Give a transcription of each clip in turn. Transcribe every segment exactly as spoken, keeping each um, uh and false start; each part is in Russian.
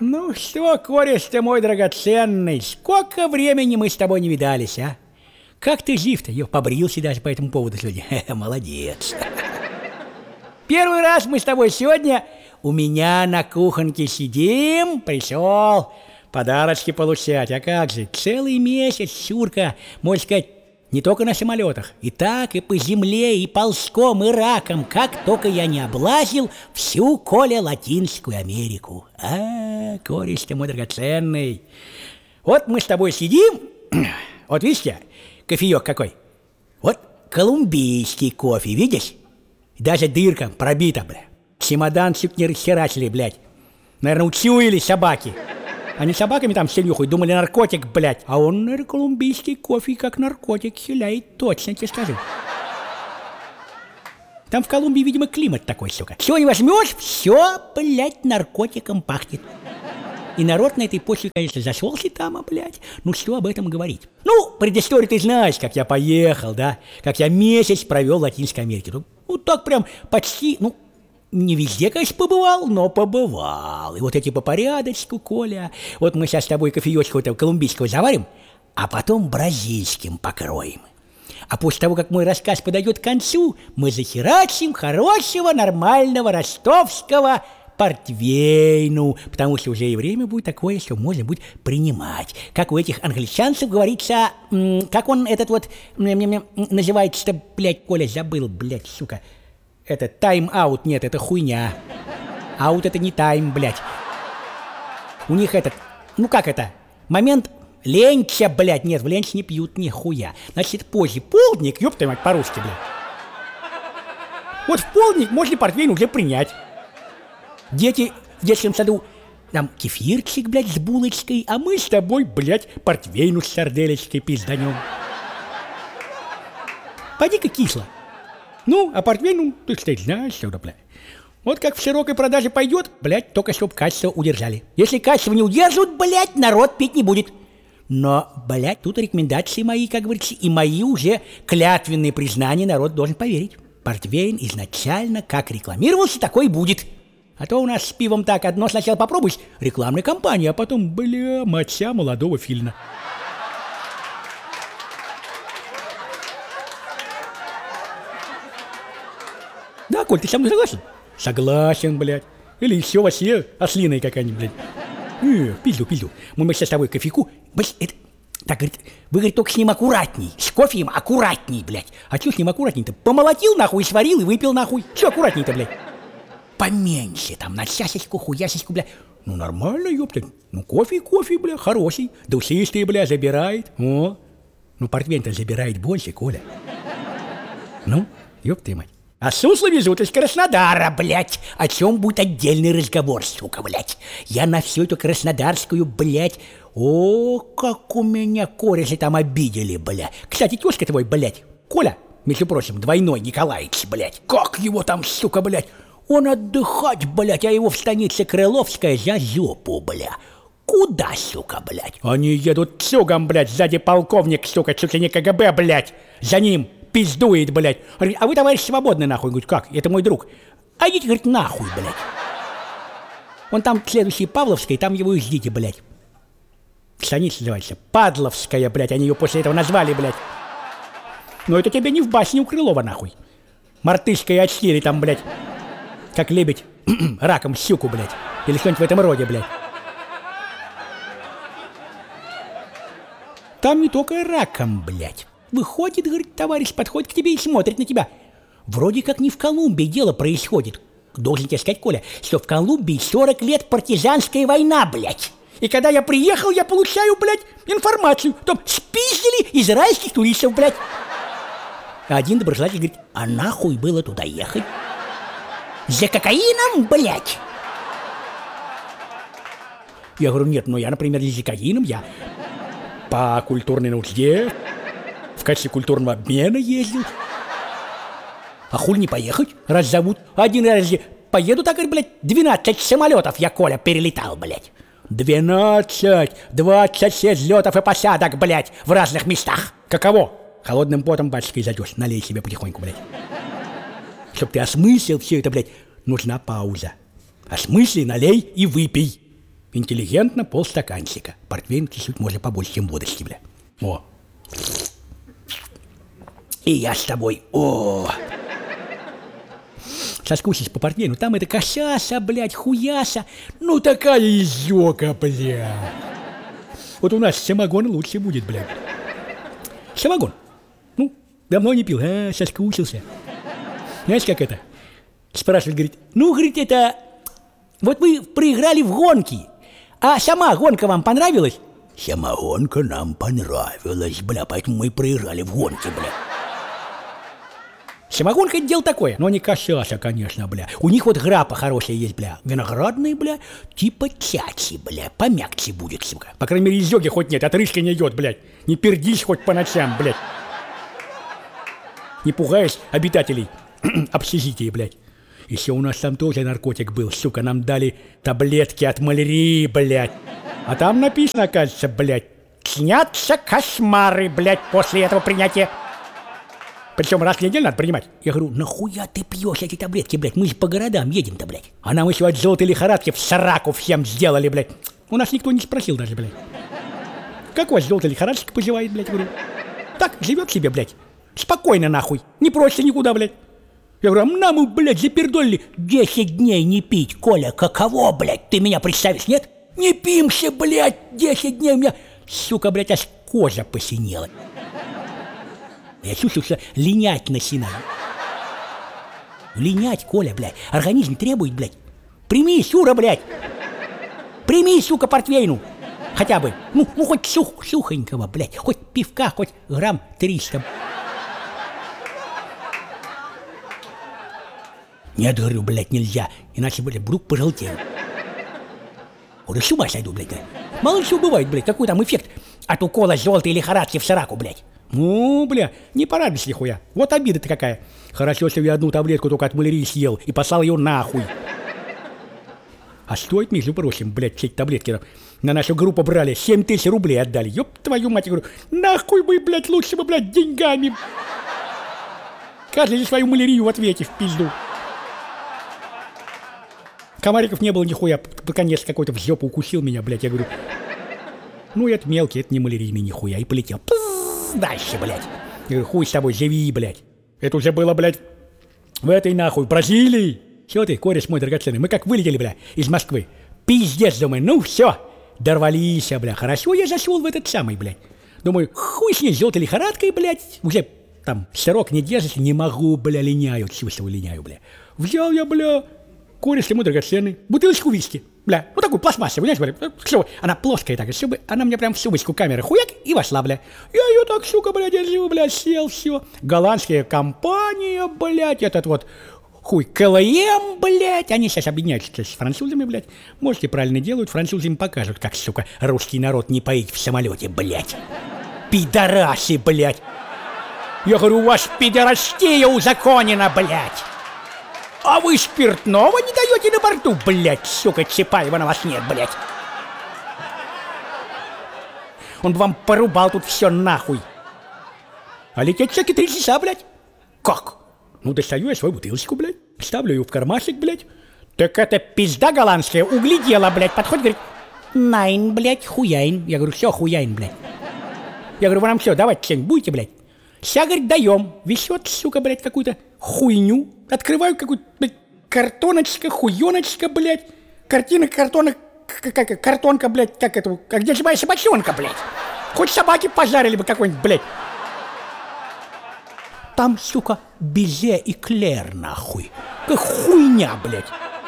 Ну что, кореш ты мой драгоценный, сколько времени мы с тобой не видались, а? Как ты жив-то? Я побрился даже по этому поводу сегодня. Молодец. Первый раз мы с тобой сегодня у меня на кухоньке сидим, пришел подарочки получать. А как же, целый месяц, Шурка, можно сказать, не только на самолетах, и так, и по земле, и ползком, и раком, как только я не облазил всю, Коля, Латинскую Америку. А, кореш ты мой драгоценный. Вот мы с тобой сидим, вот видишь я, кофеек какой. Вот колумбийский кофе, видишь? Даже дырка пробита, бля. Чемоданчик не расхерачили, блядь. Наверное, учуяли собаки. Они собаками там все нюхают, думали наркотик, блядь. А он, наверное, колумбийский кофе как наркотик хиляет, точно тебе скажу. Там в Колумбии, видимо, климат такой, сука. Чего не возьмешь, все, блядь, наркотиком пахнет. И народ на этой почве, конечно, зашелся там, а, блядь, ну что об этом говорить? Ну, предысторию ты знаешь, как я поехал, да? Как я месяц провел в Латинской Америке. Ну, ну так прям почти, ну, не везде, конечно, побывал, но побывал. И вот эти по порядочку, Коля. Вот мы сейчас с тобой кофеечку этого колумбийского заварим, а потом бразильским покроем. А после того, как мой рассказ подойдет к концу, мы захерачим хорошего, нормального ростовского портвейну, потому что уже и время будет такое, что можно будет принимать. Как у этих англичанцев говорится, как он этот вот называется-то, блядь, Коля, забыл, блядь, сука. Это тайм-аут, нет, это хуйня. Аут это не тайм, блядь. У них этот, ну как это, момент ленча, блядь, нет, в ленч не пьют нихуя. Значит, позже полдник, ёб твою мать, по-русски, блядь. Вот в полдник можно портвейн уже принять. Дети в детском саду, там кефирчик, блядь, с булочкой, а мы с тобой, блядь, портвейну с сарделечкой пизданем. Пойди-ка кисло. Ну, а портвейн, ну, ты, кстати, знаешь, что, блядь. Вот как в широкой продаже пойдет, блядь, только чтоб качество удержали. Если качество не удерживают, блядь, народ пить не будет. Но, блядь, тут рекомендации мои, как говорится, и мои уже клятвенные признания народ должен поверить. Портвейн изначально как рекламировался, такой и будет. А то у нас с пивом так, одно сначала попробуешь, рекламная кампания, а потом, бля, моча молодого филина. Да, Коль, ты со мной согласен? Согласен, блядь. Или еще вообще ослиная какая-нибудь, блядь. Не, пизду, пизду. Мы, мы сейчас с тобой кофейку, блядь, это... Так, говорит, вы, говорит, только с ним аккуратней. С кофеем аккуратней, блядь. А что с ним аккуратней-то? Помолотил, нахуй, сварил и выпил, нахуй. Что аккуратней-то, блядь? Поменьше, там, на часочку, хуясочку, блядь. Ну, нормально, ёпта. Ну, кофе, кофе, бля, хороший. Душистый, бля, забирает. О, ну, портвейн-то забирает больше, Коля. Ну, ёпта мать. А сусло везут из Краснодара, блядь. О чем будет отдельный разговор, сука, блядь. Я на всю эту краснодарскую, блядь. О, как у меня кореши там обидели, бля. Кстати, тёзка твой, блядь, Коля, между прочим, двойной Николаевич, блядь. Как его там, сука, блядь. Он отдыхать, блядь, а его в станице Крыловская за жопу, бля. Куда, сука, блядь? Они едут цугом, блядь, сзади полковник, сука, чуть ли не КГБ, блядь. За ним пиздует, блядь. А вы, товарищ, свободны, нахуй. Говорит, как? Это мой друг. А идите, говорит, нахуй, блядь. Он там следующий Павловской, там его и ждите, блядь. Станица называется Падловская, блядь. Они ее после этого назвали, блядь. Но это тебе не в басне у Крылова, нахуй. Мартышка и очкири там, блядь. Как лебедь раком щуку, блядь. Или что-нибудь в этом роде, блядь. Там не только раком, блядь. Выходит, говорит, товарищ, подходит к тебе и смотрит на тебя. Вроде как не в Колумбии дело происходит. Должен тебе сказать, Коля, что в Колумбии сорок лет партизанская война, блядь. И когда я приехал, я получаю, блядь, информацию. Там спиздили израильских туристов, блядь. А один доброжелатель говорит, а нахуй было туда ехать? За кокаином, блядь? Я говорю, нет, ну я, например, не за кокаином, я по культурной нужде, в качестве культурного обмена ездил. А хуй не поехать, раз зовут. Один раз поеду, так, блядь, двенадцать самолетов я, Коля, перелетал, блядь. Двенадцать, двадцать шесть взлетов и посадок, блядь, в разных местах. Каково? Холодным потом, батюшкой, зайдешь, налей себе потихоньку, блядь. Чтоб ты осмыслил все это, блядь, нужна пауза. Осмысли, налей и выпей. Интеллигентно полстаканчика. Портвейн чуть-чуть можно побольше, чем водочки, бля. О. И я с тобой. О. Соскучись по портвейну. Там это косяса, блядь, хуяса. Ну такая изёка, блядь. Вот у нас самогон лучше будет, блядь. Самогон. Ну, давно не пил, а, соскучился. Знаешь, как это? Спрашивает, говорит, ну, говорит, это... Вот вы проиграли в гонки, а сама гонка вам понравилась? Сама гонка нам понравилась, бля, поэтому мы проиграли в гонке, бля. Самогонка — это дело такое, но не косяса, конечно, бля. У них вот грапа хорошая есть, бля. Виноградные, бля, типа чачи, бля. Помягче будет, сука. По крайней мере, изёги хоть нет, отрыжка не идет, блядь. Не пердись хоть по ночам, блядь. Не пугаешь обитателей общежития, блядь. Еще у нас там тоже наркотик был, сука. Нам дали таблетки от малярии, блядь. А там написано, кажется, блядь, снятся кошмары, блядь, после этого принятия. Причем раз в неделю надо принимать. Я говорю, нахуя ты пьешь эти таблетки, блядь? Мы же по городам едем-то, блядь. А нам еще от желтой лихорадки в сраку всем сделали, блядь. У нас никто не спросил даже, блядь. Как у вас желтая лихорадочка поживает, блядь? Говорю, так, живет себе, блядь. Спокойно, нахуй. Не просится никуда, блядь. Я говорю, нам, мы, блядь, запердолили. Десять дней не пить, Коля, каково, блядь? Ты меня представишь, нет? Не пимся, блядь, десять дней у меня... Сука, блядь, аж кожа посинела. Я чувствую, что линять начинаю. Линять, Коля, блядь. Организм требует, блядь. Прими, Сюра, блядь. Прими, сука, портвейну. Хотя бы. Ну, ну хоть сух, сухонького, блядь. Хоть пивка, хоть грамм триста. Нет, говорю, блядь, нельзя. Иначе, блядь, вдруг пожелтею. Уже с ума сойду, блядь. Мало ли что бывает, блядь. Какой там эффект от укола желтой лихорадки в сраку, блядь. Ну, бля, не порадуйся нихуя. Вот обида-то какая. Хорошо, что я одну таблетку только от малярии съел и послал ее нахуй. А стоит, между прочим, блядь, все эти таблетки на нашу группу брали, семь тысяч рублей отдали. Ёб твою мать, я говорю, нахуй бы, блядь, лучше бы, блядь, деньгами. Каждый за свою малярию в ответе в пизду. Комариков не было нихуя, наконец какой-то в жопу укусил меня, блядь, я говорю, ну, это мелкий, это не малярийный нихуя, и полетел. Дальше, блядь. Я говорю, хуй с тобой, живи, блядь. Это уже было, блядь, в этой нахуй, Бразилии. Чего ты, кореш мой драгоценный, мы как вылетели, бля, из Москвы. Пиздец, думаю, ну все, дорвались, бля. Хорошо я зашел в этот самый, блядь. Думаю, хуй с ней, желтой лихорадкой, блядь. Уже там срок не держится, не могу, бля, линяю, чувствую, линяю, бля. Взял я, бля, кореш мой драгоценный, бутылочку виски. Бля, ну такую пластмассовую, знаешь, бля, чтобы она плоская такая, чтобы она мне прям в сумочку камеры хуяк и вошла, бля. Я ее так, сука, бля, держу, бля, сел, все. Голландская компания, блядь, этот вот хуй КЛМ, блядь, они сейчас объединяются с французами, блядь. Может, и правильно делают, французы им покажут, как, сука, русский народ не поить в самолете, блядь. Пидорасы, блядь. Я говорю, у вас пидорастия узаконена, блядь. А вы спиртного не даете на борту, блядь, сука, Чапаева на вас нет, блядь. Он бы вам порубал тут все нахуй. А лететь всякие три часа, блядь. Как? Ну, достаю я свою бутылочку, блядь, ставлю ее в кармашек, блядь. Так это пизда голландская углядела, блядь, подходит, говорит, найн, блядь, хуяин. Я говорю, все, хуяин, блядь. Я говорю, вы нам все, давайте что-нибудь будете, блядь. Сейчас, говорит, даем. Везет, сука, блядь, какую-то хуйню. Открываю какую-то, блядь, картоночка, хуеночка, блядь. Картина, картона, как картонка, блядь, как это, а где же моя собачонка, блядь? Хоть собаки пожарили бы какой-нибудь, блядь. Там, сука, безе и клер, нахуй. Как хуйня, блядь.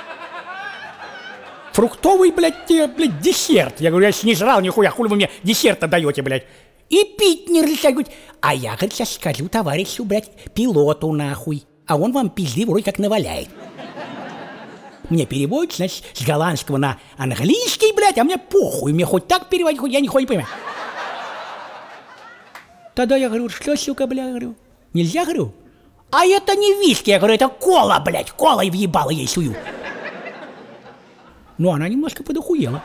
Фруктовый, блядь, блядь, десерт. Я говорю, я не жрал нихуя, хули вы мне десерт-то даете, блядь. И пить не разрешают. А я, говорит, сейчас скажу товарищу, блядь, пилоту, нахуй. А он вам пизды вроде как наваляет. Мне переводит, значит, с голландского на английский, блядь, а мне похуй. Мне хоть так переводить, хоть я нихуя не понимаю. Тогда я говорю, что, сука, блядь, говорю, нельзя, говорю? А это не виски, я говорю, это кола, блядь, кола и въебала ей сую. Ну, она немножко подохуела.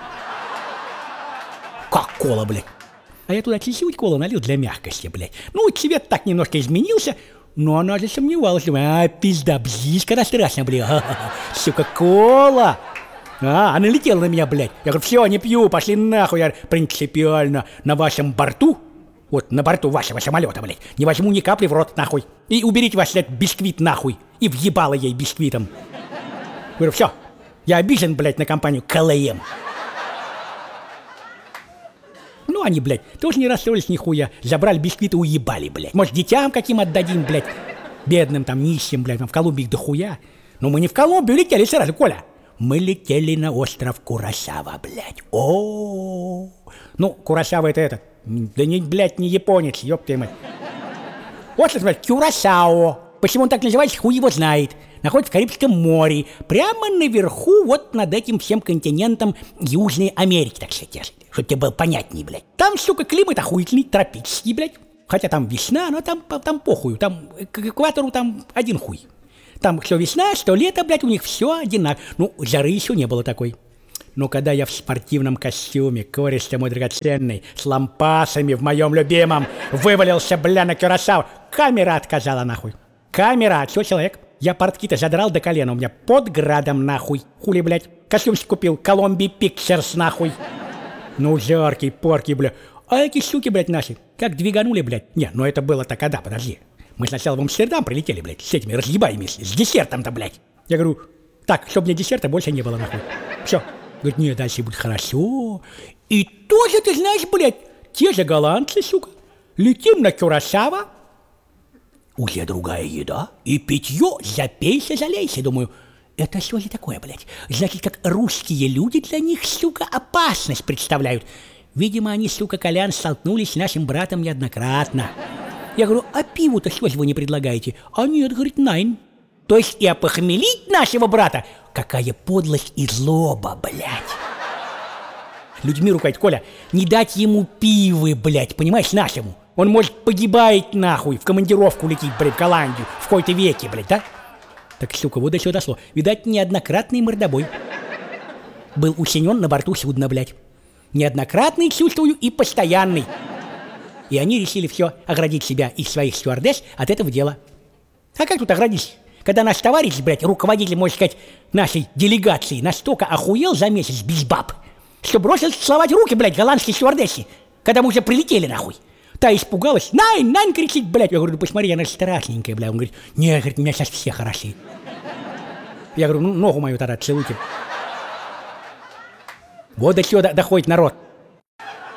Как кола, блядь? А я туда чуть-чуть колы налил для мягкости, блядь. Ну, цвет так немножко изменился, но она засомневалась. Думаю, а, пизда, бзишка, она страшно, блядь. Сука, кола. А, она летела на меня, блядь. Я говорю, все, не пью, пошли нахуй. Я принципиально на вашем борту, вот на борту вашего самолета, блядь, не возьму ни капли в рот, нахуй. И уберите ваш этот бисквит, нахуй. И въебала ей бисквитом. Говорю, все, я обижен, блядь, на компанию КЛМ. Ну, они, блядь, тоже не расстроились нихуя. Забрали бисквиты, уебали, блядь. Может, детям каким отдадим, блядь. Бедным там, нищим, блядь, в Колумбии их дохуя. Но мы не в Колумбию летели сразу, Коля. Мы летели на остров Куросава, блядь. О, ну, Куросава это этот. Да не, блядь, не японец, ёб твою мать. Остров, блядь, Кюрасао. Почему он так называется, хуй его знает. Находится в Карибском море. Прямо наверху, вот над этим всем континентом Южной Америки, так сказать. Чтобы тебе было понятнее, блядь. Там, сука, климат охуительный, тропический, блядь. Хотя там весна, но там, там похуй. Там к экватору там один хуй. Там что весна, что лето, блядь, у них все одинаково. Ну, жары еще не было такой. Но когда я в спортивном костюме, кореш мой драгоценный, с лампасами в моем любимом, вывалился, бля, на Кюрасао, камера отказала, нахуй. Камера, что человек? Я портки-то задрал до колена, у меня под градом, нахуй. Хули, блядь, костюмчик купил, Колумбия Пикчерс, нахуй. Ну, жаркий, поркий, бля. А эти суки, блядь, наши, как двиганули, блядь. Не, ну это было-то когда, подожди. Мы сначала в Амстердам прилетели, блядь, с этими разъебаями, с десертом-то, блядь. Я говорю, так, чтобы мне десерта больше не было, нахуй. Все. Говорит, нет, дальше будет хорошо. И тоже, ты знаешь, блядь, те же голландцы, сука. Летим на Кюрасао. Уже другая еда. И питье, запейся, залейся. Думаю, это что же такое, блядь? Значит, как русские люди для них, сука, опасность представляют. Видимо, они, сука, Колян, столкнулись с нашим братом неоднократно. Я говорю, а пиву-то что же вы не предлагаете? А нет, говорит, найн. То есть и опохмелить нашего брата? Какая подлость и злоба, блядь. Людьми руководит, Коля, не дать ему пивы, блядь, понимаешь, нашему. Он может погибать, нахуй, в командировку летит, блядь, в Голландию, в какой-то веке, блядь, да? Так, сука, вот до чего дошло. Видать, неоднократный мордобой был учинен на борту судна, блядь. Неоднократный, чувствую, и постоянный. И они решили все оградить себя и своих стюардесс от этого дела. А как тут оградить? Когда наш товарищ, блядь, руководитель, можно сказать, нашей делегации, настолько охуел за месяц без баб, что бросил целовать руки, блядь, голландской стюардессе, когда мы уже прилетели, нахуй. Та испугалась, найн, найн, кричит, блядь. Я говорю, ну посмотри, она же страшненькая, блядь. Он говорит, нет, говорит, у меня сейчас все хороши. Я говорю, ну ногу мою тогда целуйте. Вот до чего доходит народ.